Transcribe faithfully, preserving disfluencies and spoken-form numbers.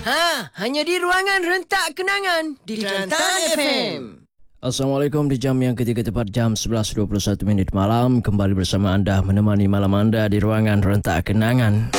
Ha, hanya di ruangan rentak kenangan di Kelantan F M. Assalamualaikum, di jam yang ketiga tepat jam sebelas dua puluh satu minit malam. Kembali bersama anda menemani malam anda di ruangan rentak kenangan.